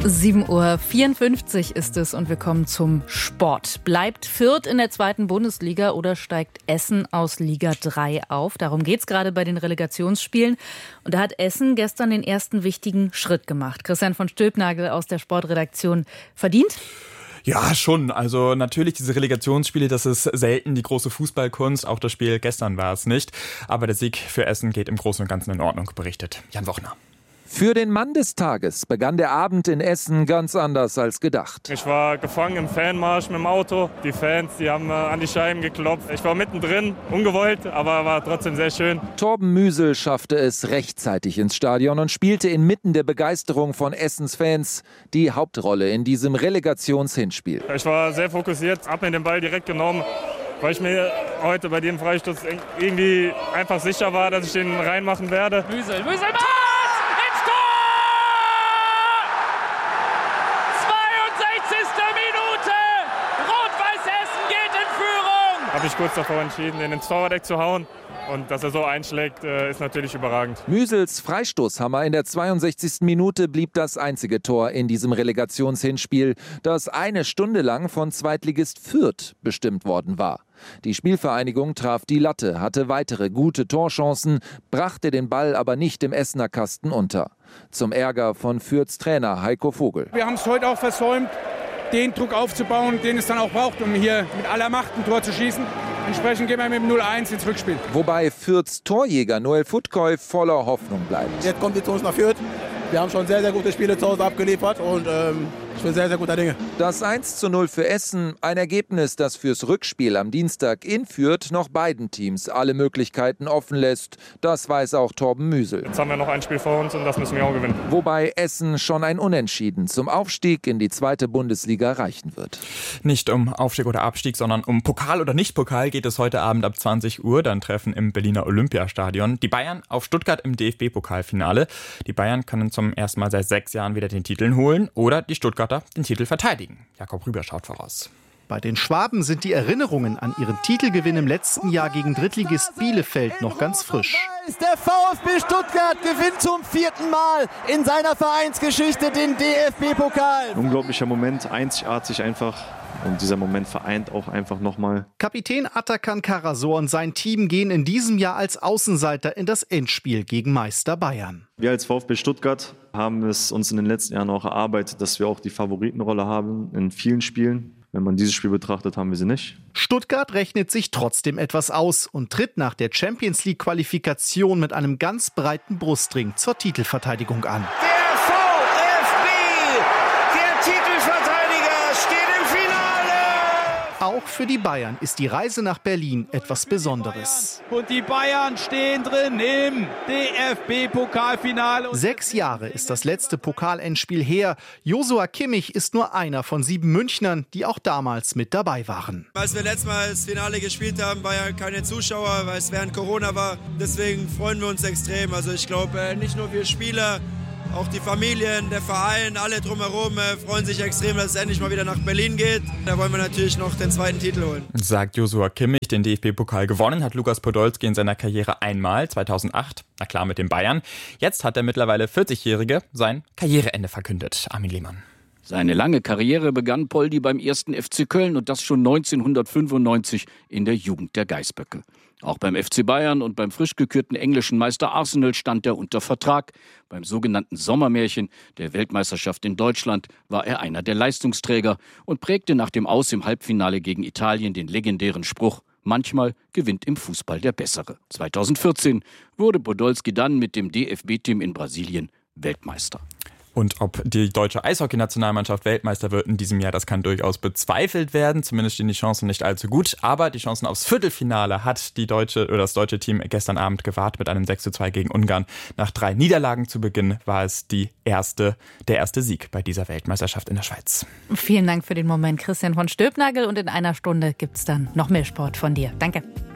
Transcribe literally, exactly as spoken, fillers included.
sieben Uhr vierundfünfzig ist es und wir kommen zum Sport. Bleibt Fürth in der zweiten Bundesliga oder steigt Essen aus Liga drei auf? Darum geht es gerade bei den Relegationsspielen. Und da hat Essen gestern den ersten wichtigen Schritt gemacht. Christian von Stülpnagel aus der Sportredaktion. Verdient? Ja, schon. Also natürlich diese Relegationsspiele, das ist selten die große Fußballkunst. Auch das Spiel gestern war es nicht. Aber der Sieg für Essen geht im Großen und Ganzen in Ordnung, berichtet Jan Wochner. Für den Mann des Tages begann der Abend in Essen ganz anders als gedacht. Ich war gefangen im Fanmarsch mit dem Auto. Die Fans, die haben äh, an die Scheiben geklopft. Ich war mittendrin, ungewollt, aber war trotzdem sehr schön. Torben Müsel schaffte es rechtzeitig ins Stadion und spielte inmitten der Begeisterung von Essens Fans die Hauptrolle in diesem Relegationshinspiel. Ich war sehr fokussiert, habe mir den Ball direkt genommen, weil ich mir heute bei dem Freistoß irgendwie einfach sicher war, dass ich den reinmachen werde. Müsel, Müsel, Mann! Habe ich kurz davor entschieden, den ins Torwart zu hauen. Und dass er so einschlägt, ist natürlich überragend. Müsels Freistoßhammer in der zweiundsechzigsten Minute blieb das einzige Tor in diesem Relegationshinspiel, das eine Stunde lang von Zweitligist Fürth bestimmt worden war. Die Spielvereinigung traf die Latte, hatte weitere gute Torchancen, brachte den Ball aber nicht im Essener Kasten unter. Zum Ärger von Fürths Trainer Heiko Vogel. Wir haben es heute auch versäumt, den Druck aufzubauen, den es dann auch braucht, um hier mit aller Macht ein Tor zu schießen. Entsprechend gehen wir mit dem null eins ins Rückspiel. Wobei Fürths Torjäger Noel Futkoi voller Hoffnung bleibt. Jetzt kommt die Chance nach Fürth. Wir haben schon sehr, sehr gute Spiele zu Hause abgeliefert und ähm, ich bin sehr, sehr guter Dinge. Das eins zu null für Essen, ein Ergebnis, das fürs Rückspiel am Dienstag in Fürth noch beiden Teams alle Möglichkeiten offen lässt. Das weiß auch Torben Müsel. Jetzt haben wir noch ein Spiel vor uns und das müssen wir auch gewinnen. Wobei Essen schon ein Unentschieden zum Aufstieg in die zweite Bundesliga reichen wird. Nicht um Aufstieg oder Abstieg, sondern um Pokal oder Nicht-Pokal geht es heute Abend ab zwanzig Uhr. Dann treffen im Berliner Olympiastadion die Bayern auf Stuttgart im D F B-Pokalfinale. Die Bayern können zum ersten Mal seit sechs Jahren wieder den Titel holen oder die Stuttgarter den Titel verteidigen. Jakob Rüber schaut voraus. Bei den Schwaben sind die Erinnerungen an ihren Titelgewinn im letzten Jahr gegen Drittligist Bielefeld noch ganz frisch. Der VfB Stuttgart gewinnt zum vierten Mal in seiner Vereinsgeschichte den D F B-Pokal. Ein unglaublicher Moment, einzigartig einfach. Und dieser Moment vereint auch einfach nochmal. Kapitän Atakan Karasor und sein Team gehen in diesem Jahr als Außenseiter in das Endspiel gegen Meister Bayern. Wir als VfB Stuttgart haben es uns in den letzten Jahren auch erarbeitet, dass wir auch die Favoritenrolle haben in vielen Spielen. Wenn man dieses Spiel betrachtet, haben wir sie nicht. Stuttgart rechnet sich trotzdem etwas aus und tritt nach der Champions-League-Qualifikation mit einem ganz breiten Brustring zur Titelverteidigung an. Der VfB, der Titelverteidiger, steht im Finale! Auch für die Bayern ist die Reise nach Berlin etwas Besonderes. Und die Bayern stehen drin im D F B-Pokalfinale. Sechs Jahre ist das letzte Pokalendspiel her. Joshua Kimmich ist nur einer von sieben Münchnern, die auch damals mit dabei waren. Als wir letztes Mal das Finale gespielt haben, war ja keine Zuschauer, weil es während Corona war. Deswegen freuen wir uns extrem. Also ich glaube, nicht nur wir Spieler, auch die Familien, der Verein, alle drumherum äh, freuen sich extrem, dass es endlich mal wieder nach Berlin geht. Da wollen wir natürlich noch den zweiten Titel holen. Sagt Joshua Kimmich. Den D F B-Pokal gewonnen hat Lukas Podolski in seiner Karriere einmal, zweitausendacht. Na klar, mit den Bayern. Jetzt hat der mittlerweile vierzigjährige sein Karriereende verkündet. Armin Lehmann. Seine lange Karriere begann Poldi beim ersten F C Köln und das schon neunzehnhundertfünfundneunzig in der Jugend der Geißböcke. Auch beim F C Bayern und beim frisch gekürten englischen Meister Arsenal stand er unter Vertrag. Beim sogenannten Sommermärchen der Weltmeisterschaft in Deutschland war er einer der Leistungsträger und prägte nach dem Aus im Halbfinale gegen Italien den legendären Spruch: Manchmal gewinnt im Fußball der Bessere. zweitausendvierzehn wurde Podolski dann mit dem D F B-Team in Brasilien Weltmeister. Und ob die deutsche Eishockey-Nationalmannschaft Weltmeister wird in diesem Jahr, das kann durchaus bezweifelt werden. Zumindest stehen die Chancen nicht allzu gut. Aber die Chancen aufs Viertelfinale hat die deutsche oder das deutsche Team gestern Abend gewahrt mit einem sechs zu zwei gegen Ungarn. Nach drei Niederlagen zu Beginn war es die erste, der erste Sieg bei dieser Weltmeisterschaft in der Schweiz. Vielen Dank für den Moment, Christian von Stülpnagel. Und in einer Stunde gibt's dann noch mehr Sport von dir. Danke.